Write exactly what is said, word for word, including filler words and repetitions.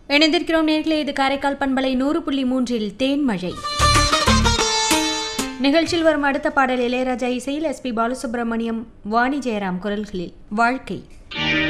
இணைந்திருக்கிறோம் நேர்களே. இது காரைக்கால் பண்பலை நூறு புள்ளி மூன்றில் தேன்மழை நிகழ்ச்சியில் வரும் அடுத்த பாடல் இளையராஜா இசையில் எஸ் பி பாலசுப்ரமணியம், வாணி ஜெயராம் குரல்களில் வாழ்க்கை.